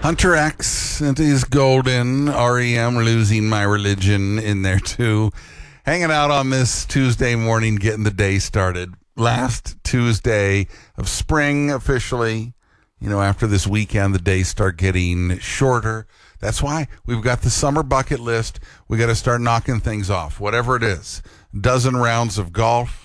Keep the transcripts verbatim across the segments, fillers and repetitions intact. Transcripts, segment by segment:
Hunter X is golden. R E M losing my religion in there too. Hanging out on this Tuesday morning, getting the day started. Last Tuesday of spring officially. You know, after this weekend, the days start getting shorter. That's why we've got the summer bucket list. We got to start knocking things off, whatever it is. Dozen rounds of golf.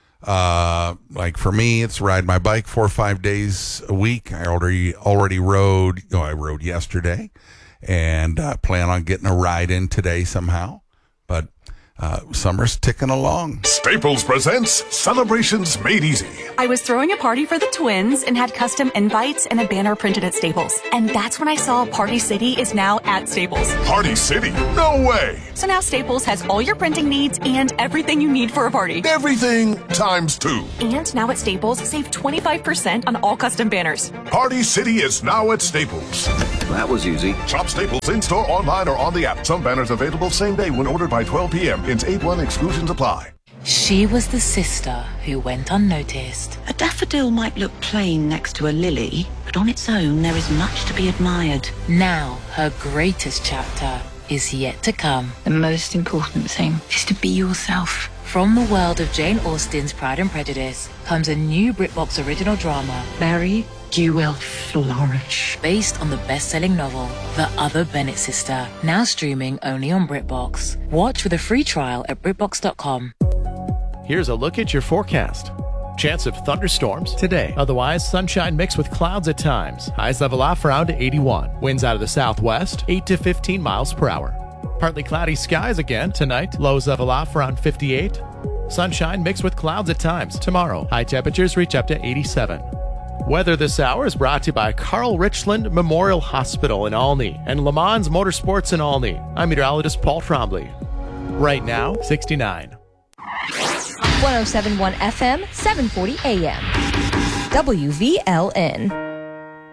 Uh, like for me, it's ride my bike four or five days a week. I already already rode. Oh, I rode yesterday, and uh, plan on getting a ride in today somehow. But uh, summer's ticking along. Staples presents Celebrations Made Easy. I was throwing a party for the twins and had custom invites and a banner printed at Staples. And that's when I saw Party City is now at Staples. Party City? No way! So now Staples has all your printing needs and everything you need for a party. Everything times two. And now at Staples, save twenty-five percent on all custom banners. Party City is now at Staples. That was easy. Shop Staples in-store, online, or on the app. Some banners available same day when ordered by twelve p.m. Ins eight one exclusions apply. She was the sister who went unnoticed. A daffodil might look plain next to a lily, but on its own there is much to be admired. Now her greatest chapter is yet to come. The most important thing is to be yourself. From the world of Jane Austen's Pride and Prejudice comes a new BritBox original drama. Mary, you will flourish. Based on the best-selling novel, The Other Bennett Sister, now streaming only on BritBox. Watch with a free trial at BritBox dot com. Here's a look at your forecast. Chance of thunderstorms today. Otherwise, sunshine mixed with clouds at times. Highs level off around eighty-one. Winds out of the southwest, eight to fifteen miles per hour. Partly cloudy skies again tonight. Lows level off around fifty-eight. Sunshine mixed with clouds at times. Tomorrow, high temperatures reach up to eighty-seven. Weather this hour is brought to you by Carl Richland Memorial Hospital in Olney and Le Mans Motorsports in Olney. I'm meteorologist Paul Trombley. Right now, sixty-nine. one oh seven point one F M, seven forty A M. W V L N.